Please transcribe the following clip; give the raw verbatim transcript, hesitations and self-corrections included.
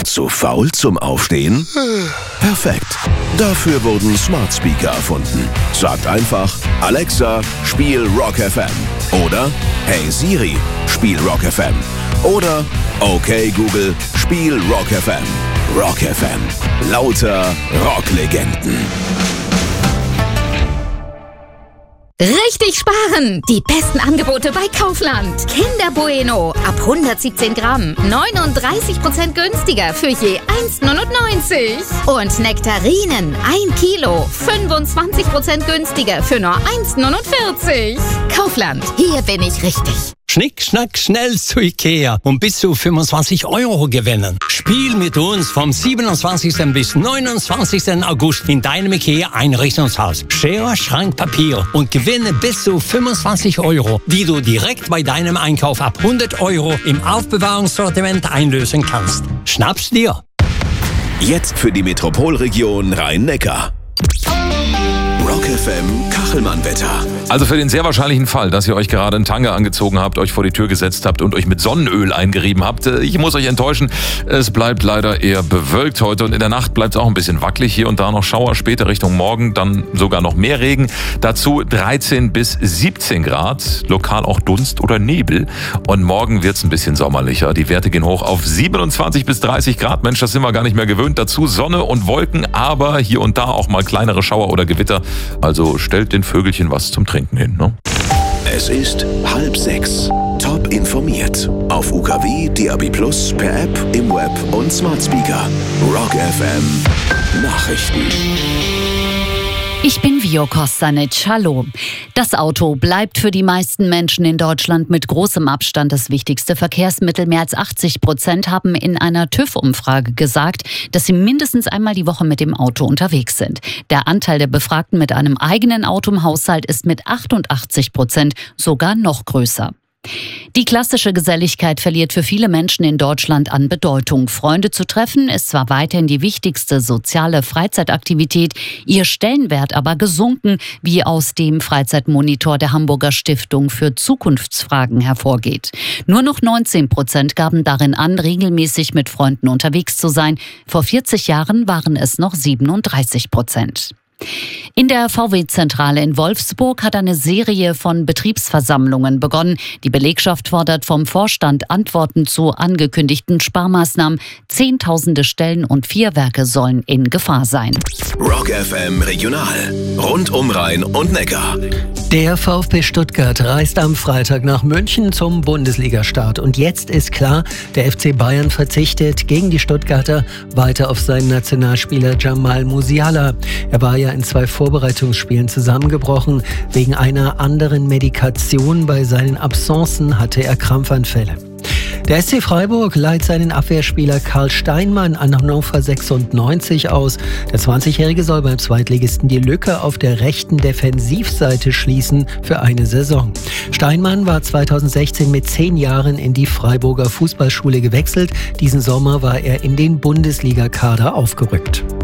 Zu faul zum Aufstehen? Perfekt. Dafür wurden Smart Speaker erfunden. Sagt einfach, Alexa, spiel Rock F M. Oder, hey Siri, spiel Rock F M. Oder, okay Google, spiel Rock F M. Rock F M. Lauter Rocklegenden. Richtig sparen! Die besten Angebote bei Kaufland. Kinder Bueno ab hundertsiebzehn Gramm. neununddreißig Prozent günstiger für je eins neunundneunzig. Und Nektarinen ein Kilo. fünfundzwanzig Prozent günstiger für nur eins neunundvierzig. Kaufland, hier bin ich richtig. Schnick, schnack, schnell zu Ikea und bis zu fünfundzwanzig Euro gewinnen. Spiel mit uns vom siebenundzwanzigsten bis neunundzwanzigsten August in deinem Ikea-Einrichtungshaus. Schere, Schrank, Papier und gewinne bis zu fünfundzwanzig Euro, die du direkt bei deinem Einkauf ab hundert Euro im Aufbewahrungssortiment einlösen kannst. Schnapp's dir! Jetzt für die Metropolregion Rhein-Neckar. Rock F M Kachelmann-Wetter. Also für den sehr wahrscheinlichen Fall, dass ihr euch gerade einen Tanga angezogen habt, euch vor die Tür gesetzt habt und euch mit Sonnenöl eingerieben habt. Ich muss euch enttäuschen, es bleibt leider eher bewölkt heute und in der Nacht bleibt es auch ein bisschen wackelig. Hier und da noch Schauer, später Richtung Morgen, dann sogar noch mehr Regen. Dazu dreizehn bis siebzehn Grad, lokal auch Dunst oder Nebel. Und morgen wird es ein bisschen sommerlicher. Die Werte gehen hoch auf siebenundzwanzig bis dreißig Grad. Mensch, das sind wir gar nicht mehr gewöhnt. Dazu Sonne und Wolken, aber hier und da auch mal kleinere Schauer oder Gewitter. Also stellt den Vögelchen was zum Trinken hin, ne? Es ist halb sechs. Top informiert. Auf U K W, D A B plus, per App, im Web und Smart Speaker. Rock F M Nachrichten. Ich bin Vio Kostanic. Hallo. Das Auto bleibt für die meisten Menschen in Deutschland mit großem Abstand das wichtigste Verkehrsmittel. Mehr als achtzig Prozent haben in einer TÜV-Umfrage gesagt, dass sie mindestens einmal die Woche mit dem Auto unterwegs sind. Der Anteil der Befragten mit einem eigenen Auto im Haushalt ist mit achtundachtzig Prozent sogar noch größer. Die klassische Geselligkeit verliert für viele Menschen in Deutschland an Bedeutung. Freunde zu treffen ist zwar weiterhin die wichtigste soziale Freizeitaktivität, ihr Stellenwert aber gesunken, wie aus dem Freizeitmonitor der Hamburger Stiftung für Zukunftsfragen hervorgeht. Nur noch neunzehn Prozent gaben darin an, regelmäßig mit Freunden unterwegs zu sein. Vor vierzig Jahren waren es noch siebenunddreißig Prozent. In der V W-Zentrale in Wolfsburg hat eine Serie von Betriebsversammlungen begonnen. Die Belegschaft fordert vom Vorstand Antworten zu angekündigten Sparmaßnahmen. Zehntausende Stellen und vier Werke sollen in Gefahr sein. Rock F M Regional. Rund um Rhein und Neckar. Der VfB Stuttgart reist am Freitag nach München zum Bundesligastart. Und jetzt ist klar, der F C Bayern verzichtet gegen die Stuttgarter weiter auf seinen Nationalspieler Jamal Musiala. Er war ja in zwei Vorbereitungsspielen zusammengebrochen. Wegen einer anderen Medikation bei seinen Absenzen hatte er Krampfanfälle. Der S C Freiburg leiht seinen Abwehrspieler Karl Steinmann an Hannover sechsundneunzig aus. Der zwanzigjährige soll beim Zweitligisten die Lücke auf der rechten Defensivseite schließen für eine Saison. Steinmann war zweitausendsechzehn mit zehn Jahren in die Freiburger Fußballschule gewechselt. Diesen Sommer war er in den Bundesligakader aufgerückt.